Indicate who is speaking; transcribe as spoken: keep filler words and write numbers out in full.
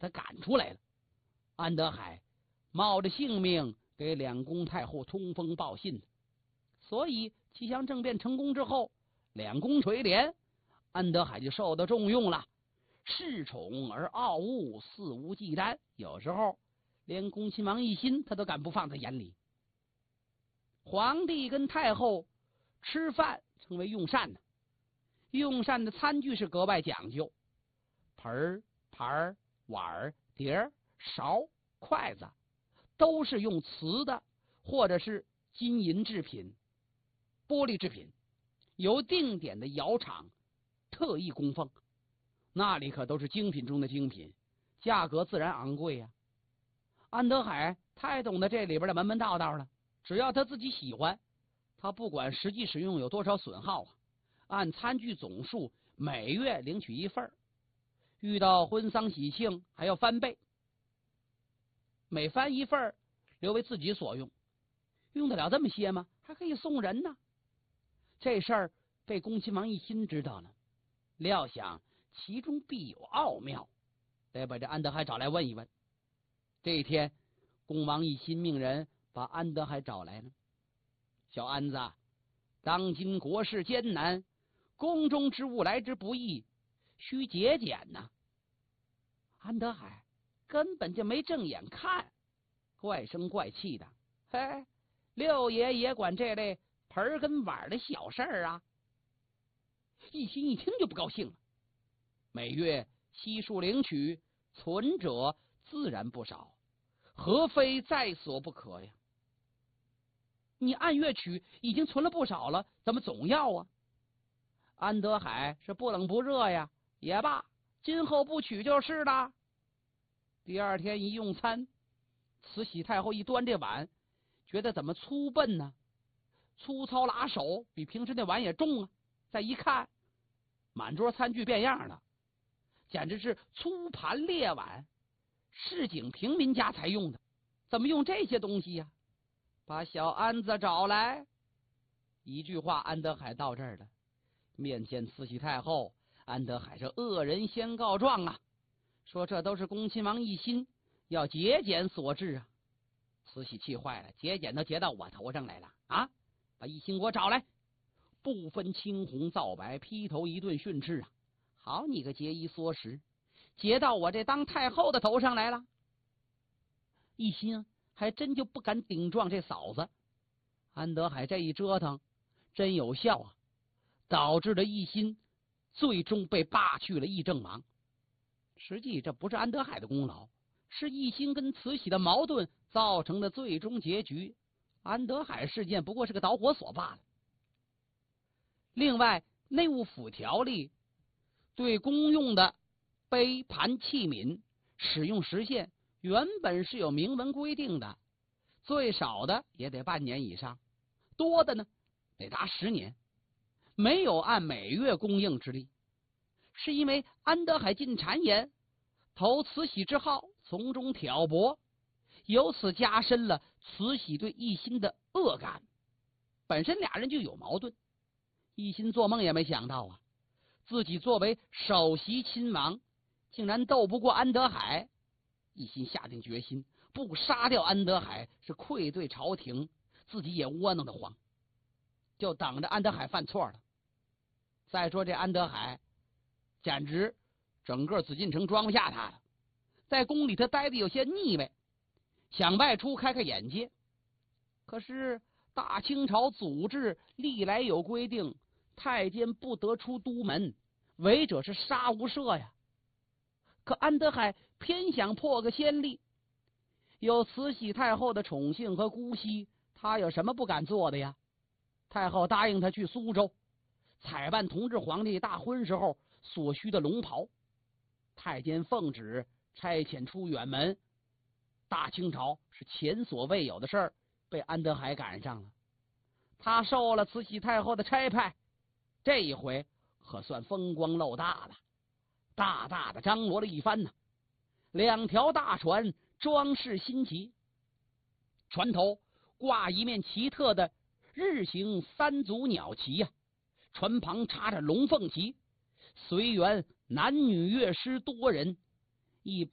Speaker 1: 他赶出来了。安德海冒着性命给两宫太后通风报信，所以吉祥政变成功之后，两宫垂帘，安德海就受到重用了，恃宠而傲物，肆无忌惮，有时候连恭亲王奕欣他都敢不放在眼里。皇帝跟太后吃饭称为用膳呢，用膳的餐具是格外讲究，盆儿、盘儿、碗儿、碟儿、勺、筷子都是用瓷的或者是金银制品、玻璃制品，由定点的窑厂特意供奉，那里可都是精品中的精品，价格自然昂贵呀、啊。安德海太懂得这里边的门门道道了，只要他自己喜欢，他不管实际使用有多少损耗啊，按餐具总数每月领取一份，遇到婚丧喜庆还要翻倍，每翻一份留为自己所用。用得了这么些吗？还可以送人呢。这事儿被恭亲王奕欣知道了，料想其中必有奥妙，得把这安德海找来问一问。这一天，恭王奕欣命人把安德海找来了。小安子，当今国事艰难，宫中之物来之不易，需节俭呐。安德海根本就没正眼看，怪声怪气的，嘿，六爷也管这类盆儿跟碗的小事儿啊。奕欣一听就不高兴了，每月悉数领取，存者自然不少，何非在所不可呀？你按月取已经存了不少了，怎么总要啊？安德海是不冷不热呀，也罢，今后不取就是了。第二天一用餐，慈禧太后一端这碗，觉得怎么粗笨呢？粗糙拉手，比平时那碗也重啊。再一看，满桌餐具变样了，简直是粗盘劣碗，市井平民家才用的，怎么用这些东西呀？把小安子找来。一句话，安德海到这儿了。面见慈禧太后，安德海是恶人先告状啊，说这都是恭亲王奕欣要节俭所致啊。慈禧气坏了，节俭都节到我头上来了啊！把奕欣给我找来，不分青红皂白，劈头一顿训斥啊！好你个节衣缩食，节到我这当太后的头上来了。奕欣还真就不敢顶撞这嫂子。安德海这一折腾真有效啊，导致了奕欣最终被罢去了议政王。实际这不是安德海的功劳，是奕欣跟慈禧的矛盾造成的最终结局。安德海事件不过是个导火索罢了。另外，内务府条例对公用的杯盘器皿使用时限原本是有明文规定的，最少的也得半年以上，多的呢得达十年，没有按每月供应之例，是因为安德海进谗言，投慈禧之号，从中挑拨，由此加深了慈禧对奕欣的恶感。本身俩人就有矛盾，奕欣做梦也没想到啊，自己作为首席亲王，竟然斗不过安德海。奕欣下定决心，不杀掉安德海是愧对朝廷，自己也窝囊得慌，就等着安德海犯错了。再说这安德海简直整个紫禁城装不下他了，在宫里他待的有些腻歪，想外出开开眼界。可是大清朝祖制历来有规定，太监不得出都门，违者是杀无赦呀。可安德海偏想破个先例，有慈禧太后的宠幸和姑息，他有什么不敢做的呀？太后答应他去苏州采办同治皇帝大婚时候所需的龙袍，太监奉旨差遣出远门。大清朝是前所未有的事儿被安德海赶上了，他受了慈禧太后的差派，这一回可算风光漏大了，大大的张罗了一番呢。两条大船装饰新奇，船头挂一面奇特的日行三足鸟旗呀、啊，船旁插着龙凤旗，随员男女乐师多人，一